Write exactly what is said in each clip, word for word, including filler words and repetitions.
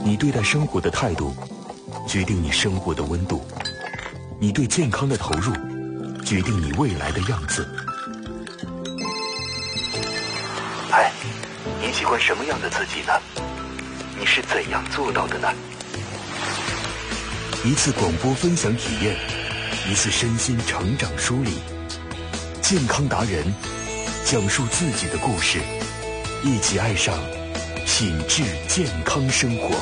你对待生活的态度决定你生活的温度，你对健康的投入决定你未来的样子。嗨，你喜欢什么样的自己呢？你是怎样做到的呢？一次广播分享体验，一次身心成长梳理，健康达人讲述自己的故事，一起爱上品质健康生活。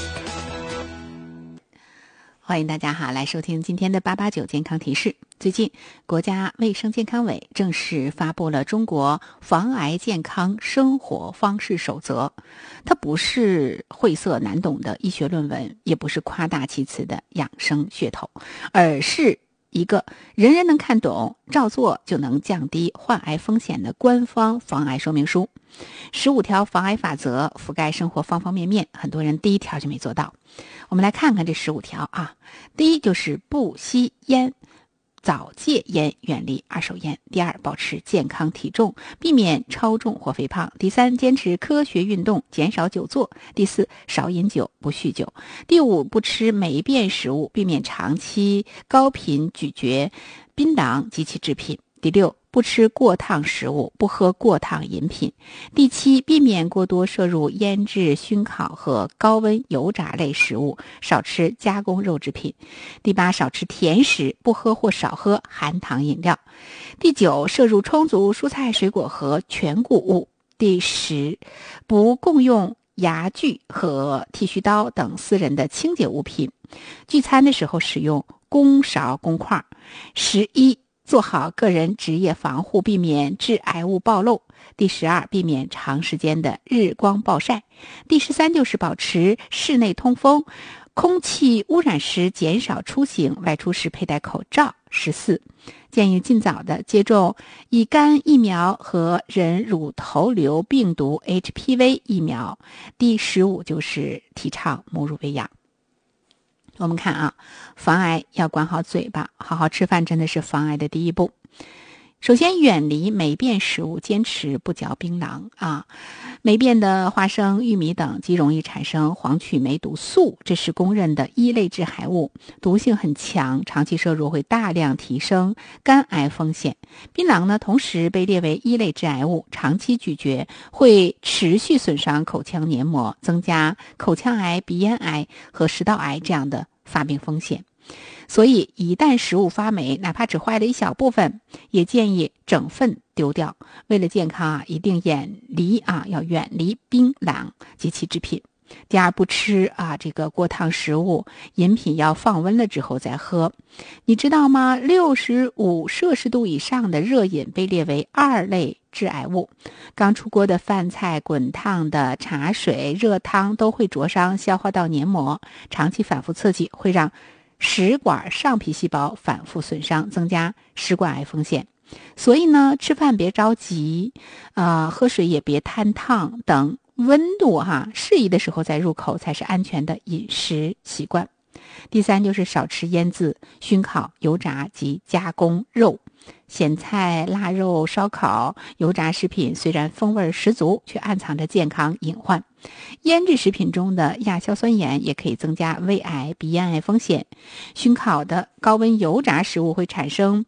欢迎大家哈来收听今天的八八九健康提示。最近，国家卫生健康委正式发布了中国防癌健康生活方式守则。它不是晦涩难懂的医学论文，也不是夸大其词的养生噱头，而是一个人人能看懂、照做就能降低患癌风险的官方防癌说明书。十五条防癌法则覆盖生活方方面面，很多人第一条就没做到。我们来看看这十五条啊。第一就是不吸烟，早戒烟，远离二手烟。第二，保持健康体重，避免超重或肥胖。第三，坚持科学运动，减少久坐。第四，少饮酒，不酗酒。第五，不吃霉变食物，避免长期高频咀嚼槟榔及其制品。第六，不吃过烫食物，不喝过烫饮品。第七，避免过多摄入腌制、熏烤和高温油炸类食物，少吃加工肉制品。第八，少吃甜食，不喝或少喝含糖饮料。第九，摄入充足蔬菜水果和全谷物。第十，不共用牙具和剃须刀等私人的清洁物品。聚餐的时候使用公勺公筷。十一，做好个人职业防护，避免致癌物暴露。第十二，避免长时间的日光暴晒。第十三，就是保持室内通风，空气污染时减少出行，外出时佩戴口罩。十四，建议尽早的接种乙肝疫苗和人乳头瘤病毒 H P V 疫苗。第十五，就是提倡母乳喂养。我们看啊，防癌要管好嘴巴，好好吃饭真的是防癌的第一步。首先，远离霉变食物，坚持不嚼槟榔啊。霉变的花生、玉米等极容易产生黄曲霉毒素，这是公认的一类致癌物，毒性很强，长期摄入会大量提升肝癌风险。槟榔呢，同时被列为一类致癌物，长期咀嚼会持续损伤口腔黏膜，增加口腔癌、鼻咽癌和食道癌这样的发病风险。所以一旦食物发霉，哪怕只坏了一小部分，也建议整份丢掉。为了健康啊，一定远离啊，要远离槟榔及其制品。第二，不吃啊这个过烫食物，饮品要放温了之后再喝。你知道吗？六十五摄氏度以上的热饮被列为二类致癌物。刚出锅的饭菜、滚烫的茶水、热汤都会灼伤消化道黏膜，长期反复刺激会让食管上皮细胞反复损伤，增加食管癌风险。所以呢，吃饭别着急，呃，喝水也别贪烫，等温度哈适宜的时候再入口才是安全的饮食习惯。第三，就是少吃腌制、熏烤、油炸及加工肉。咸菜、腊肉、烧烤、油炸食品虽然风味十足，却暗藏着健康隐患。腌制食品中的亚硝酸盐也可以增加胃癌、鼻咽癌风险。熏烤的高温油炸食物会产生